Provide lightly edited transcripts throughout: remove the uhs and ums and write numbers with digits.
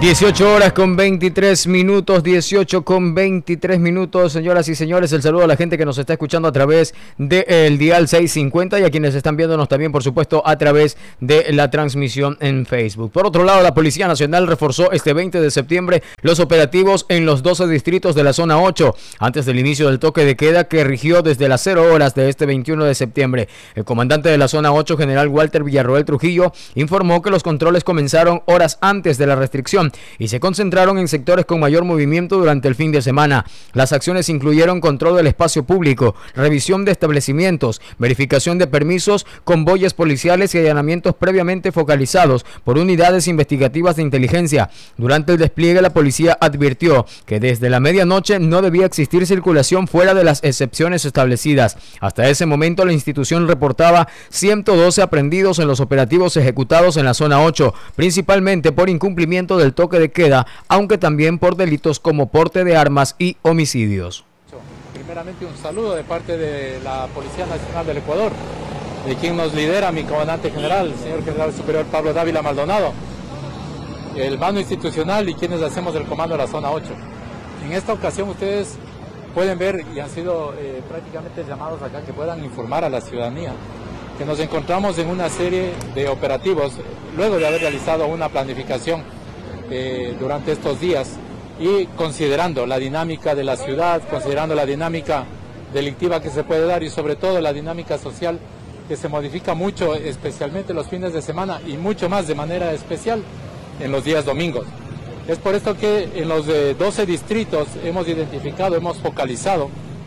18 horas con 23 minutos, 18 con 23 minutos, señoras y señores, el saludo a la gente que nos está escuchando a través del dial 650 y a quienes están viéndonos también, por supuesto, a través de la transmisión en Facebook. Por otro lado, la Policía Nacional reforzó este 20 de septiembre los operativos en los 12 distritos de la zona 8, antes del inicio del toque de queda que rigió desde las 0 horas de este 21 de septiembre. El comandante de la zona 8, general Walter Villarroel Trujillo, informó que los controles comenzaron horas antes de la restricción y se concentraron en sectores con mayor movimiento durante el fin de semana. Las acciones incluyeron control del espacio público, revisión de establecimientos, verificación de permisos, convoyes policiales y allanamientos previamente focalizados por unidades investigativas de inteligencia. Durante el despliegue, la policía advirtió que desde la medianoche no debía existir circulación fuera de las excepciones establecidas. Hasta ese momento, la institución reportaba 112 aprehendidos en los operativos ejecutados en la zona 8, principalmente por incumplimiento del toque de queda, aunque también por delitos como porte de armas y homicidios. Primeramente un saludo de parte de la Policía Nacional del Ecuador, de quien nos lidera mi comandante general, el señor general superior Pablo Dávila Maldonado, el mando institucional y quienes hacemos el comando de la zona 8. En esta ocasión ustedes pueden ver y han sido prácticamente llamados acá que puedan informar a la ciudadanía que nos encontramos en una serie de operativos luego de haber realizado una planificación durante estos días y considerando la dinámica de la ciudad, considerando la dinámica delictiva que se puede dar y sobre todo la dinámica social que se modifica mucho, especialmente los fines de semana y mucho más de manera especial en los días domingos. Es por esto que en los 12 distritos hemos identificado, hemos focalizado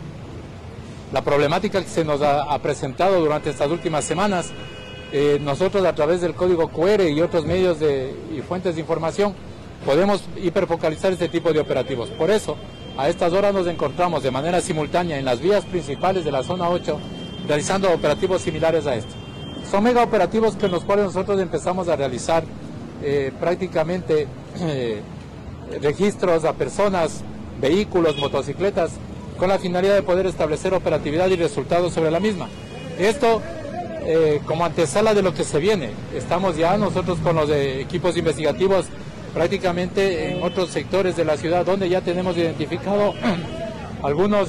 la problemática que se nos ha presentado durante estas últimas semanas. Nosotros a través del código QR y otros medios y fuentes de información podemos hiperfocalizar este tipo de operativos. Por eso, a estas horas nos encontramos de manera simultánea en las vías principales de la zona 8 realizando operativos similares a estos. Son mega operativos con los cuales nosotros empezamos a realizar prácticamente registros a personas, vehículos, motocicletas, con la finalidad de poder establecer operatividad y resultados sobre la misma. Esto como antesala de lo que se viene. Estamos ya nosotros con los equipos investigativos prácticamente en otros sectores de la ciudad donde ya tenemos identificado algunos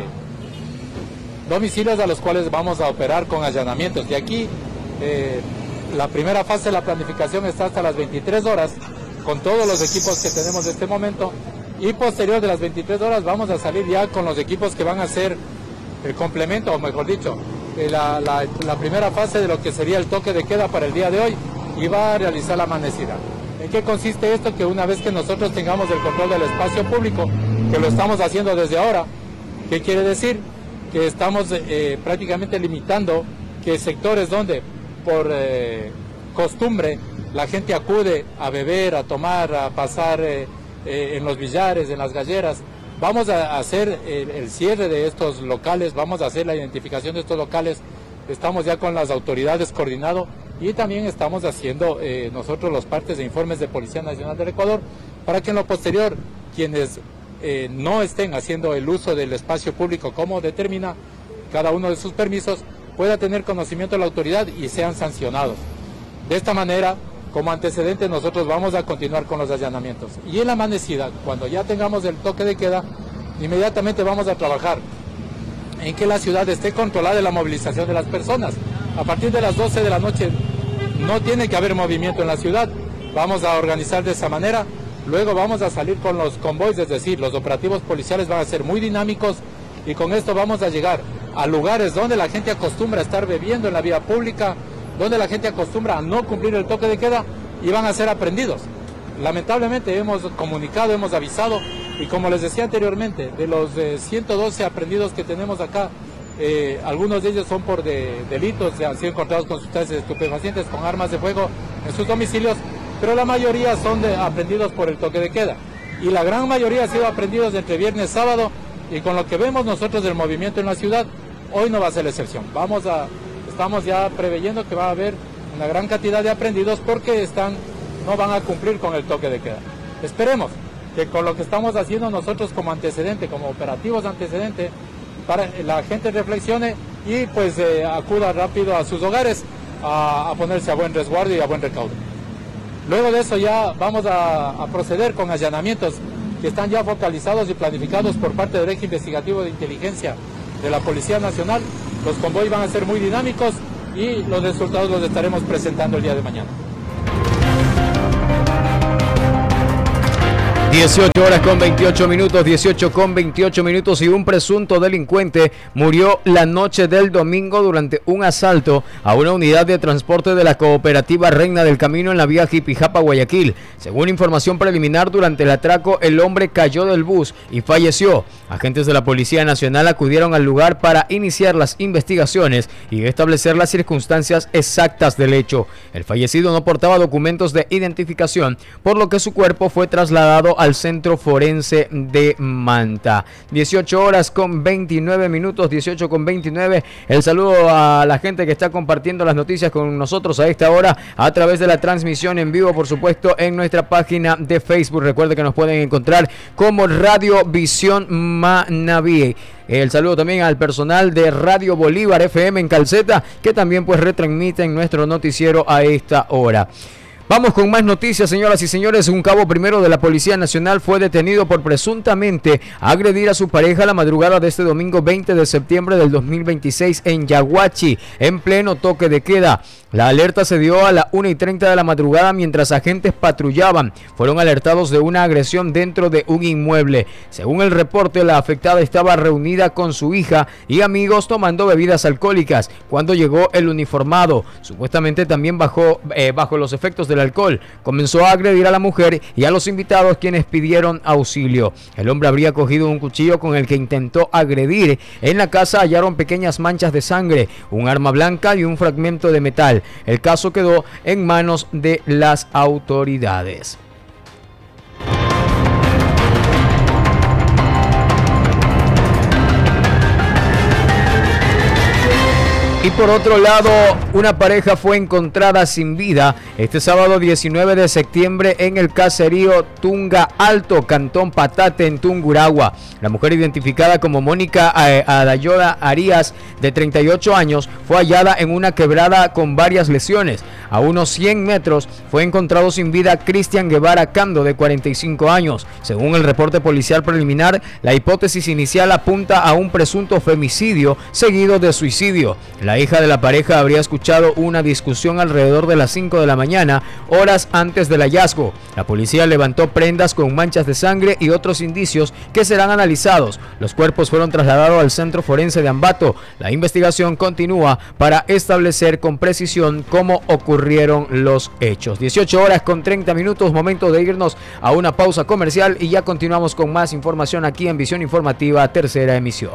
domicilios a los cuales vamos a operar con allanamientos. Y aquí la primera fase de la planificación está hasta las 23 horas con todos los equipos que tenemos en este momento y posterior de las 23 horas vamos a salir ya con los equipos que van a hacer el complemento, o mejor dicho, la primera fase de lo que sería el toque de queda para el día de hoy y va a realizar la amanecida. ¿En qué consiste esto? Que una vez que nosotros tengamos el control del espacio público, que lo estamos haciendo desde ahora, ¿qué quiere decir? Que estamos prácticamente limitando que sectores donde por costumbre la gente acude a beber, a tomar, a pasar en los billares, en las galleras, vamos a hacer el cierre de estos locales, vamos a hacer la identificación de estos locales, estamos ya con las autoridades coordinado y también estamos haciendo nosotros los partes de informes de Policía Nacional del Ecuador para que en lo posterior quienes no estén haciendo el uso del espacio público como determina cada uno de sus permisos pueda tener conocimiento de la autoridad y sean sancionados. De esta manera, como antecedente, nosotros vamos a continuar con los allanamientos. Y en la amanecida, cuando ya tengamos el toque de queda, inmediatamente vamos a trabajar en que la ciudad esté controlada en la movilización de las personas. A partir de las 12 de la noche no tiene que haber movimiento en la ciudad. Vamos a organizar de esa manera. Luego vamos a salir con los convoys, es decir, los operativos policiales van a ser muy dinámicos y con esto vamos a llegar a lugares donde la gente acostumbra a estar bebiendo en la vía pública, donde la gente acostumbra a no cumplir el toque de queda y van a ser aprehendidos. Lamentablemente hemos comunicado, hemos avisado y como les decía anteriormente, de los 112 aprehendidos que tenemos acá, algunos de ellos son por delitos, han sido encontrados con sustancias estupefacientes, con armas de fuego en sus domicilios, pero la mayoría son aprehendidos por el toque de queda y la gran mayoría ha sido aprehendidos entre viernes y sábado y con lo que vemos nosotros del movimiento en la ciudad, hoy no va a ser la excepción. Estamos ya preveyendo que va a haber una gran cantidad de aprehendidos porque no van a cumplir con el toque de queda. Esperemos que con lo que estamos haciendo nosotros como antecedente, como operativos antecedente, para la gente reflexione y pues acuda rápido a sus hogares a ponerse a buen resguardo y a buen recaudo. Luego de eso ya vamos a proceder con allanamientos que están ya focalizados y planificados por parte del eje investigativo de inteligencia de la Policía Nacional. Los convoys van a ser muy dinámicos y los resultados los estaremos presentando el día de mañana. 18 horas con 28 minutos, 18 con 28 minutos, y un presunto delincuente murió la noche del domingo durante un asalto a una unidad de transporte de la cooperativa Reina del Camino en la vía Jipijapa, Guayaquil. Según información preliminar, durante el atraco el hombre cayó del bus y falleció. Agentes de la Policía Nacional acudieron al lugar para iniciar las investigaciones y establecer las circunstancias exactas del hecho. El fallecido no portaba documentos de identificación, por lo que su cuerpo fue trasladado al Centro Forense de Manta. 18 horas con 29 minutos, 18 con 29. El saludo a la gente que está compartiendo las noticias con nosotros a esta hora a través de la transmisión en vivo, por supuesto, en nuestra página de Facebook. Recuerde que nos pueden encontrar como Radio Visión Manaví. El saludo también al personal de Radio Bolívar FM en Calceta, que también pues retransmiten nuestro noticiero a esta hora. Vamos con más noticias, señoras y señores. Un cabo primero de la Policía Nacional fue detenido por presuntamente agredir a su pareja la madrugada de este domingo 20 de septiembre del 2026 en Yaguachi, en pleno toque de queda. La alerta se dio a las 1:30 de la madrugada mientras agentes patrullaban. Fueron alertados de una agresión dentro de un inmueble. Según el reporte, la afectada estaba reunida con su hija y amigos tomando bebidas alcohólicas cuando llegó el uniformado. Supuestamente también bajo los efectos del alcohol. Comenzó a agredir a la mujer y a los invitados, quienes pidieron auxilio. El hombre habría cogido un cuchillo con el que intentó agredir. En la casa hallaron pequeñas manchas de sangre, un arma blanca y un fragmento de metal. El caso quedó en manos de las autoridades. Y por otro lado, una pareja fue encontrada sin vida este sábado 19 de septiembre en el caserío Tunga Alto, Cantón Patate, en Tungurahua. La mujer, identificada como Mónica Adayola Arias, de 38 años, fue hallada en una quebrada con varias lesiones. A unos 100 metros fue encontrado sin vida Cristian Guevara Cando, de 45 años. Según el reporte policial preliminar, la hipótesis inicial apunta a un presunto femicidio seguido de suicidio. La hija de la pareja habría escuchado una discusión alrededor de las 5 de la mañana, horas antes del hallazgo. La policía levantó prendas con manchas de sangre y otros indicios que serán analizados. Los cuerpos fueron trasladados al Centro Forense de Ambato. La investigación continúa para establecer con precisión cómo ocurrieron los hechos. 18 horas con 30 minutos, momento de irnos a una pausa comercial y ya continuamos con más información aquí en Visión Informativa, tercera emisión.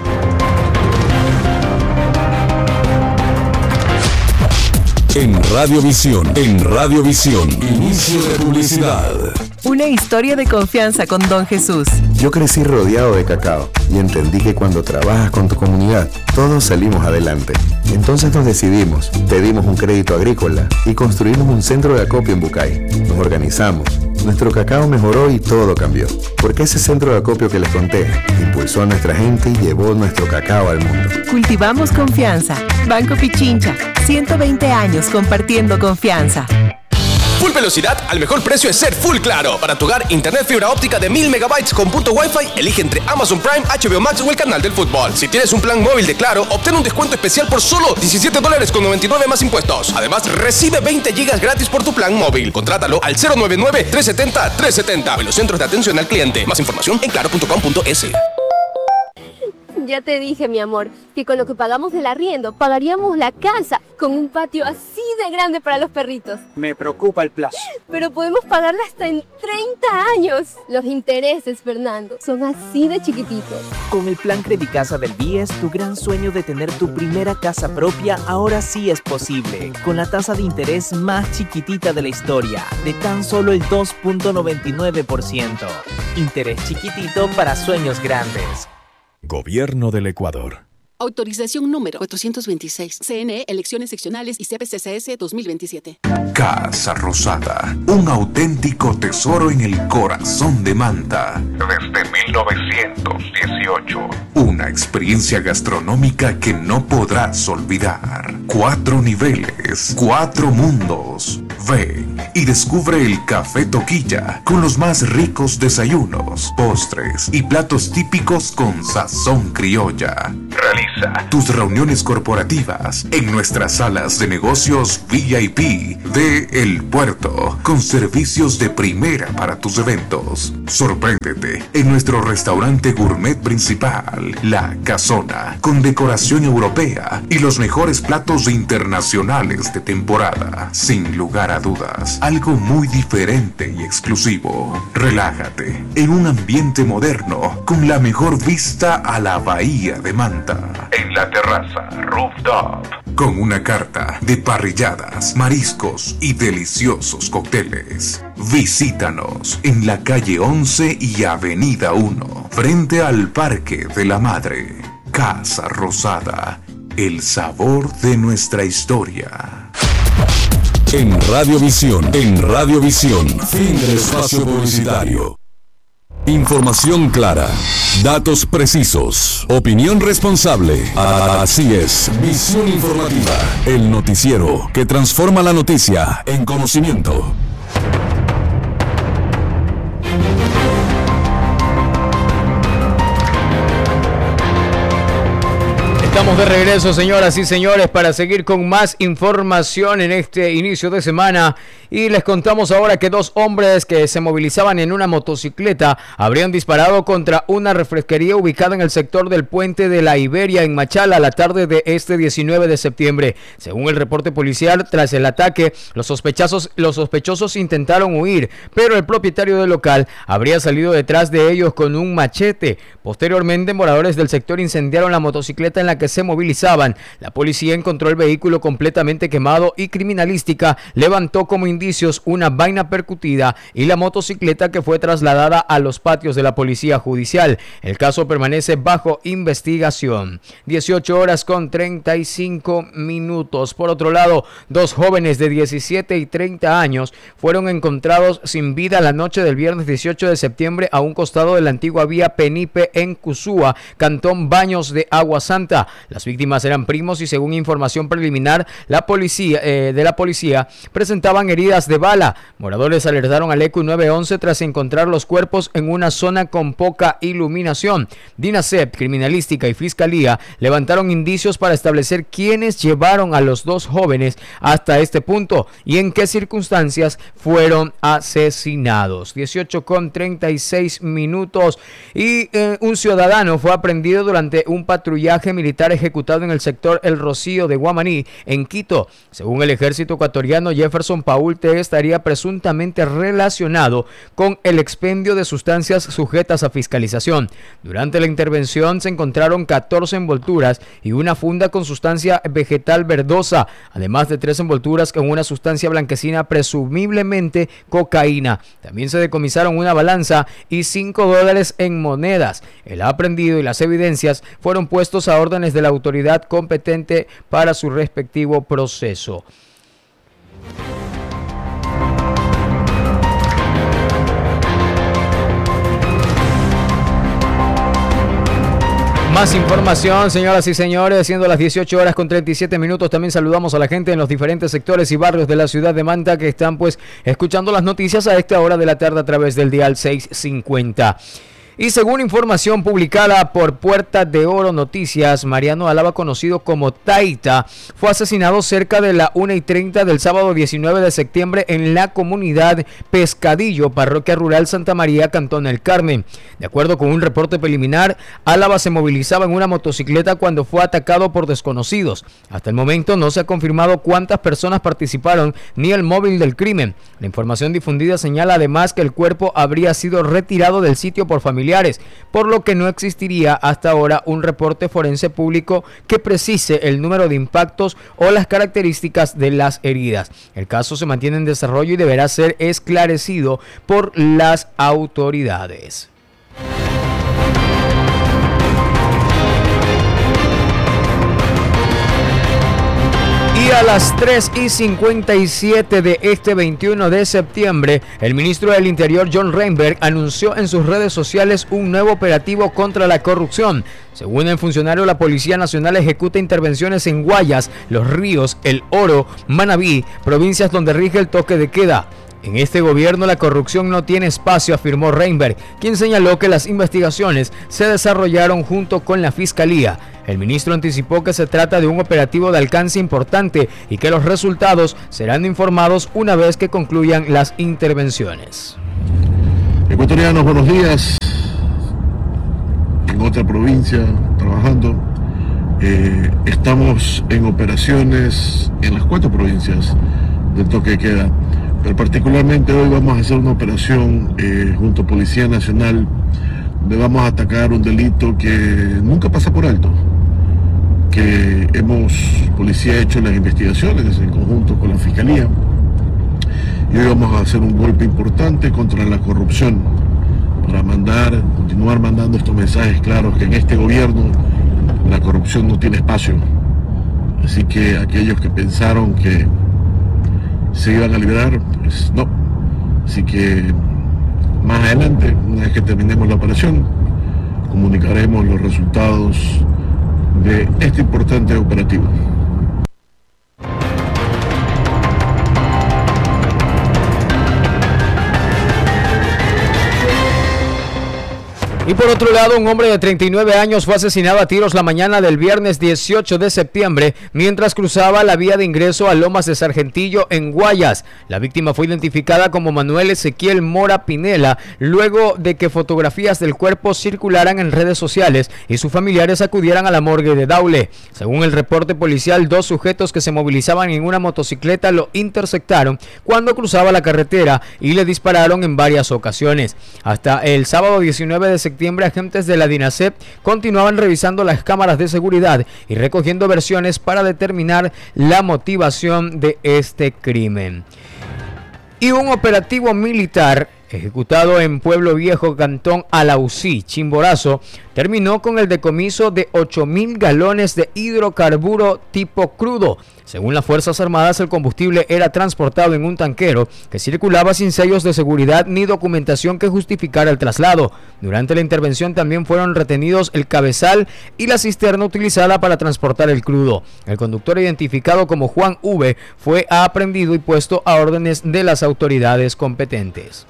En Radiovisión, inicio de publicidad. Una historia de confianza con Don Jesús. Yo crecí rodeado de cacao y entendí que cuando trabajas con tu comunidad, todos salimos adelante. Entonces nos decidimos, pedimos un crédito agrícola y construimos un centro de acopio en Bucay. Nos organizamos, nuestro cacao mejoró y todo cambió. Porque ese centro de acopio que les conté impulsó a nuestra gente y llevó nuestro cacao al mundo. Cultivamos confianza. Banco Pichincha, 120 años compartiendo confianza. Full velocidad al mejor precio es ser Full Claro. Para tu hogar, internet fibra óptica de 1000 megabytes con punto Wi-Fi, elige entre Amazon Prime, HBO Max o el canal del fútbol. Si tienes un plan móvil de Claro, obtén un descuento especial por solo $17.99 más impuestos. Además, recibe 20 gigas gratis por tu plan móvil. Contrátalo al 099-370-370. Velocentros de atención al cliente. Más información en claro.com.es. Ya te dije, mi amor, que con lo que pagamos del arriendo, pagaríamos la casa con un patio así de grande para los perritos. Me preocupa el plazo. Pero podemos pagarla hasta en 30 años. Los intereses, Fernando, son así de chiquititos. Con el plan Credicasa del BIES, tu gran sueño de tener tu primera casa propia ahora sí es posible. Con la tasa de interés más chiquitita de la historia, de tan solo el 2.99%. Interés chiquitito para sueños grandes. Gobierno del Ecuador. Autorización número 426. CNE, Elecciones Seccionales y CPCCS 2027. Casa Rosada, un auténtico tesoro en el corazón de Manta. Desde 1918. Una experiencia gastronómica que no podrás olvidar. 4 niveles, 4 mundos. Ven y descubre el Café Toquilla con los más ricos desayunos, postres y platos típicos con sazón criolla. Realiza tus reuniones corporativas en nuestras salas de negocios VIP de El Puerto, con servicios de primera para tus eventos. Sorpréndete en nuestro restaurante gourmet principal, La Casona, con decoración europea y los mejores platos internacionales de temporada. Sin lugar a dudas, algo muy diferente y exclusivo. Relájate en un ambiente moderno con la mejor vista a la bahía de Manta. En la terraza Rooftop, con una carta de parrilladas, mariscos y deliciosos cócteles. Visítanos en la calle 11 y avenida 1, frente al Parque de la Madre. Casa Rosada, el sabor de nuestra historia. En Radiovisión, fin del espacio publicitario. Información clara, datos precisos, opinión responsable. Así es, Visión Informativa, el noticiero que transforma la noticia en conocimiento. Estamos de regreso, señoras y señores, para seguir con más información en este inicio de semana. Y les contamos ahora que 2 hombres que se movilizaban en una motocicleta habrían disparado contra una refresquería ubicada en el sector del Puente de la Iberia en Machala la tarde de este 19 de septiembre. Según el reporte policial, tras el ataque, los sospechosos intentaron huir, pero el propietario del local habría salido detrás de ellos con un machete. Posteriormente, moradores del sector incendiaron la motocicleta en la que se movilizaban. La policía encontró el vehículo completamente quemado y criminalística levantó como indicios una vaina percutida y la motocicleta, que fue trasladada a los patios de la policía judicial. El caso permanece bajo investigación. 18:35. Por otro lado, 2 jóvenes de 17 y 30 años fueron encontrados sin vida la noche del viernes 18 de septiembre a un costado de la antigua vía Penipe en Cusúa, cantón Baños de Agua Santa. Las víctimas eran primos y, según información preliminar de la policía, presentaban heridas de bala. Moradores alertaron al ECU 911 tras encontrar los cuerpos en una zona con poca iluminación. DINASEP, Criminalística y Fiscalía levantaron indicios para establecer quiénes llevaron a los 2 jóvenes hasta este punto y en qué circunstancias fueron asesinados. 18:36. Y un ciudadano fue aprehendido durante un patrullaje militar ejecutado en el sector El Rocío de Guamaní, en Quito. Según el ejército ecuatoriano, Jefferson Paul T. estaría presuntamente relacionado con el expendio de sustancias sujetas a fiscalización. Durante la intervención se encontraron 14 envolturas y una funda con sustancia vegetal verdosa, además de 3 envolturas con una sustancia blanquecina, presumiblemente cocaína. También se decomisaron una balanza y $5 en monedas. El aprehendido y las evidencias fueron puestos a órdenes de la autoridad competente para su respectivo proceso. Más información, señoras y señores, siendo las 18:37. También saludamos a la gente en los diferentes sectores y barrios de la ciudad de Manta que están escuchando las noticias a esta hora de la tarde a través del dial 650. Y según información publicada por Puerta de Oro Noticias, Mariano Álava, conocido como Taita, fue asesinado cerca de la 1:30 del sábado 19 de septiembre en la comunidad Pescadillo, parroquia rural Santa María, Cantón El Carmen. De acuerdo con un reporte preliminar, Álava se movilizaba en una motocicleta cuando fue atacado por desconocidos. Hasta el momento no se ha confirmado cuántas personas participaron ni el móvil del crimen. La información difundida señala además que el cuerpo habría sido retirado del sitio por familiares, por lo que no existiría hasta ahora un reporte forense público que precise el número de impactos o las características de las heridas. El caso se mantiene en desarrollo y deberá ser esclarecido por las autoridades. Y a las 3:57 de este 21 de septiembre, el ministro del Interior, John Reinberg, anunció en sus redes sociales un nuevo operativo contra la corrupción. Según el funcionario, la Policía Nacional ejecuta intervenciones en Guayas, Los Ríos, El Oro, Manabí, provincias donde rige el toque de queda. En este gobierno la corrupción no tiene espacio, afirmó Reinberg, quien señaló que las investigaciones se desarrollaron junto con la Fiscalía. El ministro anticipó que se trata de un operativo de alcance importante y que los resultados serán informados una vez que concluyan las intervenciones. Ecuatorianos, buenos días. En otra provincia, trabajando. Estamos en operaciones en las 4 provincias del toque de queda. Pero particularmente hoy vamos a hacer una operación junto a Policía Nacional, donde vamos a atacar un delito que nunca pasa por alto, que Policía ha hecho las investigaciones en conjunto con la Fiscalía, y hoy vamos a hacer un golpe importante contra la corrupción, para continuar mandando estos mensajes claros que en este gobierno la corrupción no tiene espacio. Así que aquellos que pensaron que se iban a liberar, pues no. Así que más adelante, una vez que terminemos la operación, comunicaremos los resultados de este importante operativo. Y por otro lado, un hombre de 39 años fue asesinado a tiros la mañana del viernes 18 de septiembre mientras cruzaba la vía de ingreso a Lomas de Sargentillo en Guayas. La víctima fue identificada como Manuel Ezequiel Mora Pinela luego de que fotografías del cuerpo circularan en redes sociales y sus familiares acudieran a la morgue de Daule. Según el reporte policial, 2 sujetos que se movilizaban en una motocicleta lo interceptaron cuando cruzaba la carretera y le dispararon en varias ocasiones. Hasta el sábado 19 de septiembre, agentes de la DINASEP continuaban revisando las cámaras de seguridad y recogiendo versiones para determinar la motivación de este crimen. Y un operativo militar ejecutado en Pueblo Viejo, Cantón Alausí, Chimborazo, terminó con el decomiso de 8,000 galones de hidrocarburo tipo crudo. Según las Fuerzas Armadas, el combustible era transportado en un tanquero que circulaba sin sellos de seguridad ni documentación que justificara el traslado. Durante la intervención también fueron retenidos el cabezal y la cisterna utilizada para transportar el crudo. El conductor, identificado como Juan V, fue aprehendido y puesto a órdenes de las autoridades competentes.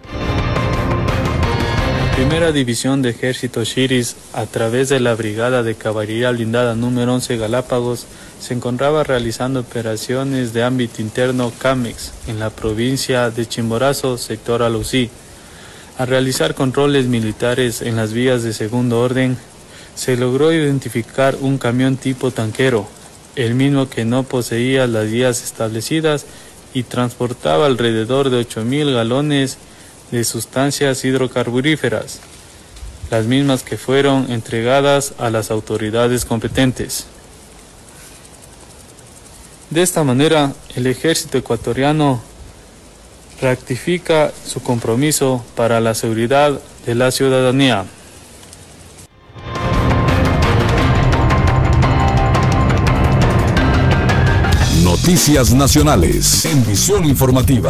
Primera División de Ejército Chiris, a través de la Brigada de Caballería Blindada número 11 Galápagos, se encontraba realizando operaciones de ámbito interno CAMEX en la provincia de Chimborazo, sector Alausí. Al realizar controles militares en las vías de segundo orden, se logró identificar un camión tipo tanquero, el mismo que no poseía las guías establecidas y transportaba alrededor de 8,000 galones de sustancias hidrocarburíferas, las mismas que fueron entregadas a las autoridades competentes. De esta manera, el ejército ecuatoriano ratifica su compromiso para la seguridad de la ciudadanía. Noticias nacionales en Visión Informativa.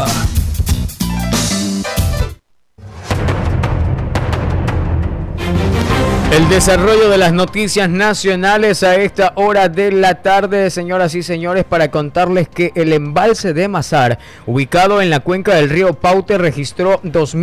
El desarrollo de las noticias nacionales a esta hora de la tarde, señoras y señores, para contarles que el embalse de Mazar, ubicado en la cuenca del río Paute, registró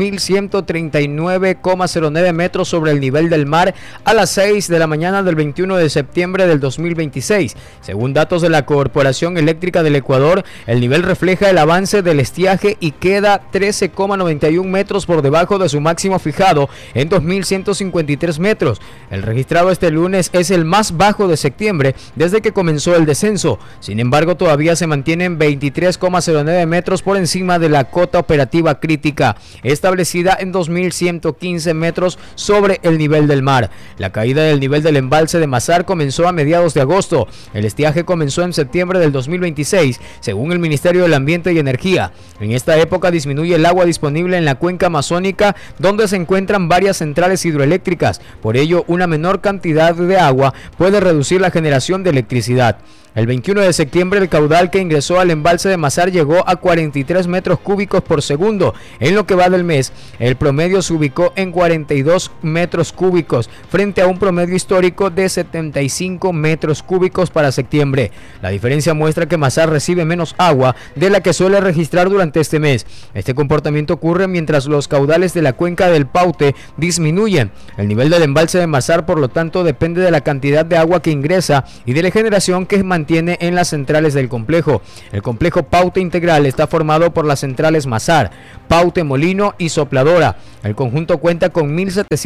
2.139,09 metros sobre el nivel del mar a las 6 de la mañana del 21 de septiembre del 2026. Según datos de la Corporación Eléctrica del Ecuador, el nivel refleja el avance del estiaje y queda 13,91 metros por debajo de su máximo fijado en 2.153 metros. El registrado este lunes es el más bajo de septiembre desde que comenzó el descenso. Sin embargo, todavía se mantienen 23,09 metros por encima de la cota operativa crítica, establecida en 2.115 metros sobre el nivel del mar. La caída del nivel del embalse de Mazar comenzó a mediados de agosto. El estiaje comenzó en septiembre del 2026, según el Ministerio del Ambiente y Energía. En esta época disminuye el agua disponible en la cuenca amazónica, donde se encuentran varias centrales hidroeléctricas. Por ello, una menor cantidad de agua puede reducir la generación de electricidad. El 21 de septiembre el caudal que ingresó al embalse de Mazar llegó a 43 metros cúbicos por segundo. En lo que va del mes, el promedio se ubicó en 42 metros cúbicos frente a un promedio histórico de 75 metros cúbicos para septiembre. La diferencia muestra que Mazar recibe menos agua de la que suele registrar durante este mes. Este comportamiento ocurre mientras los caudales de la cuenca del Paute disminuyen. El nivel del embalse de Mazar, por lo tanto, depende de la cantidad de agua que ingresa y de la generación que mantiene en las centrales del complejo. El complejo Paute Integral está formado por las centrales Mazar, Paute Molino y Sopladora. El conjunto cuenta con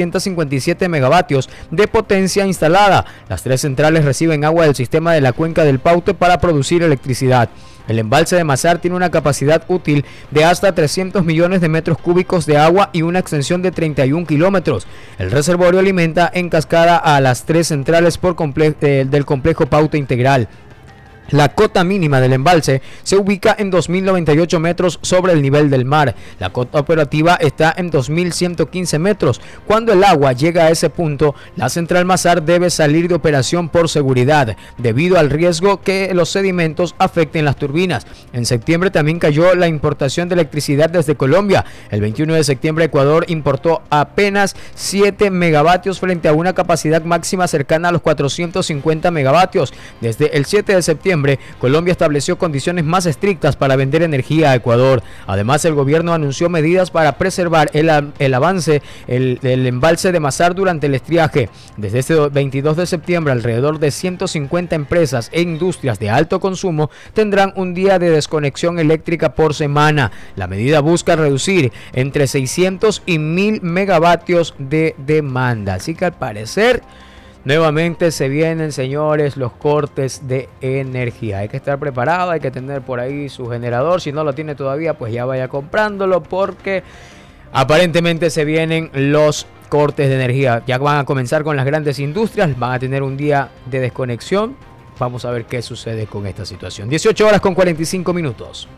1.757 megavatios de potencia instalada. Las tres centrales reciben agua del sistema de la cuenca del Paute para producir electricidad. El embalse de Mazar tiene una capacidad útil de hasta 300 millones de metros cúbicos de agua y una extensión de 31 kilómetros. El reservorio alimenta en cascada a las tres centrales del complejo Paute Integral. La cota mínima del embalse se ubica en 2.098 metros sobre el nivel del mar. La cota operativa está en 2.115 metros. Cuando el agua llega a ese punto, la central Mazar debe salir de operación por seguridad, debido al riesgo que los sedimentos afecten las turbinas. En septiembre también cayó la importación de electricidad desde Colombia. El 21 de septiembre Ecuador importó apenas 7 megavatios frente a una capacidad máxima cercana a los 450 megavatios. Desde el 7 de septiembre Colombia estableció condiciones más estrictas para vender energía a Ecuador. Además, el gobierno anunció medidas para preservar el avance del embalse de Mazar durante el estiaje. Desde este 22 de septiembre, alrededor de 150 empresas e industrias de alto consumo tendrán un día de desconexión eléctrica por semana. La medida busca reducir entre 600 y 1.000 megavatios de demanda. Así que al parecer nuevamente se vienen, señores, los cortes de energía. Hay que estar preparado, hay que tener por ahí su generador. Si no lo tiene todavía, pues ya vaya comprándolo, porque aparentemente se vienen los cortes de energía. Ya van a comenzar con las grandes industrias, van a tener un día de desconexión. Vamos a ver qué sucede con esta situación. 18 horas con 45 minutos.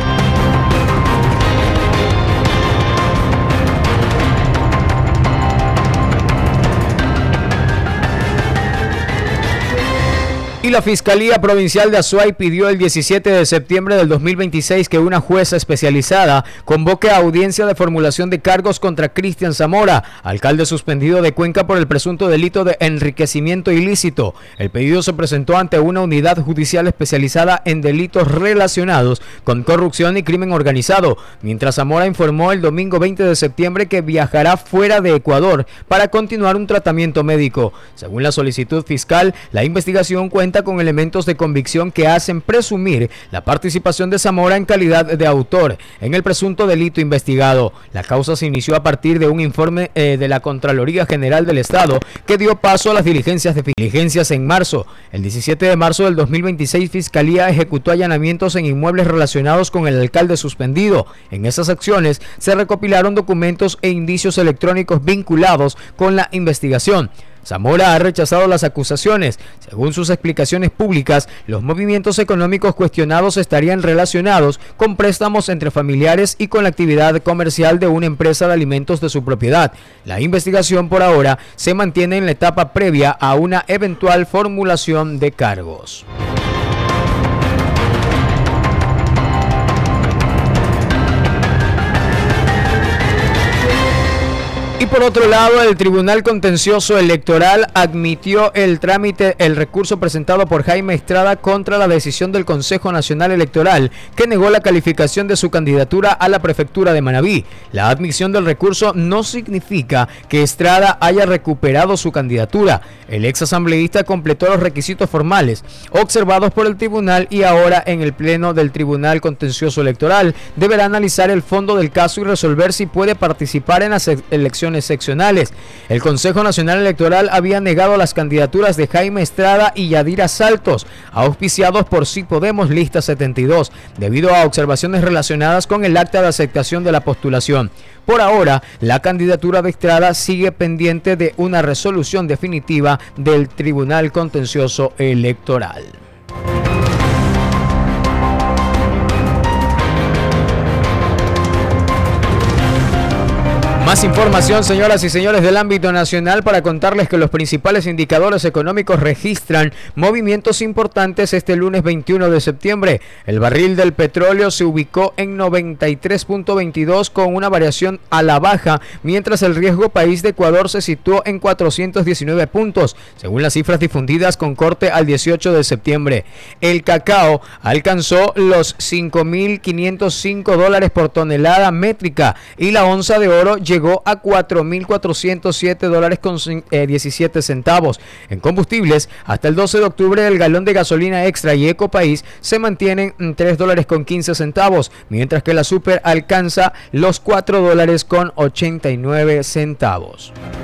Y la Fiscalía Provincial de Azuay pidió el 17 de septiembre del 2026 que una jueza especializada convoque a audiencia de formulación de cargos contra Cristian Zamora, alcalde suspendido de Cuenca por el presunto delito de enriquecimiento ilícito. El pedido se presentó ante una unidad judicial especializada en delitos relacionados con corrupción y crimen organizado, mientras Zamora informó el domingo 20 de septiembre que viajará fuera de Ecuador para continuar un tratamiento médico. Según la solicitud fiscal, la investigación cuenta con elementos de convicción que hacen presumir la participación de Zamora en calidad de autor en el presunto delito investigado. La causa se inició a partir de un informe de la Contraloría General del Estado que dio paso a las diligencias en marzo. El 17 de marzo del 2026, Fiscalía ejecutó allanamientos en inmuebles relacionados con el alcalde suspendido. En esas acciones se recopilaron documentos e indicios electrónicos vinculados con la investigación. Zamora ha rechazado las acusaciones. Según sus explicaciones públicas, los movimientos económicos cuestionados estarían relacionados con préstamos entre familiares y con la actividad comercial de una empresa de alimentos de su propiedad. La investigación por ahora se mantiene en la etapa previa a una eventual formulación de cargos. Y por otro lado, el Tribunal Contencioso Electoral admitió el recurso presentado por Jaime Estrada contra la decisión del Consejo Nacional Electoral, que negó la calificación de su candidatura a la prefectura de Manabí. La admisión del recurso no significa que Estrada haya recuperado su candidatura. El ex asambleísta completó los requisitos formales observados por el tribunal y ahora en el Pleno del Tribunal Contencioso Electoral deberá analizar el fondo del caso y resolver si puede participar en las elecciones seccionales. El Consejo Nacional Electoral había negado las candidaturas de Jaime Estrada y Yadira Saltos, auspiciados por Sí Podemos Lista 72, debido a observaciones relacionadas con el acta de aceptación de la postulación. Por ahora, la candidatura de Estrada sigue pendiente de una resolución definitiva del Tribunal Contencioso Electoral. Más Más información, señoras y señores, del ámbito nacional para contarles que los principales indicadores económicos registran movimientos importantes este lunes 21 de septiembre. El barril del petróleo se ubicó en 93.22 con una variación a la baja, mientras el riesgo país de Ecuador se situó en 419 puntos, según las cifras difundidas con corte al 18 de septiembre. El cacao alcanzó los $5.505 por tonelada métrica y la onza de oro llegó a $4.407 con 17 centavos. En combustibles, hasta el 12 de octubre el galón de gasolina extra y Ecopaís se mantienen en $3 con 15 centavos, mientras que la super alcanza los $4 con 89 centavos.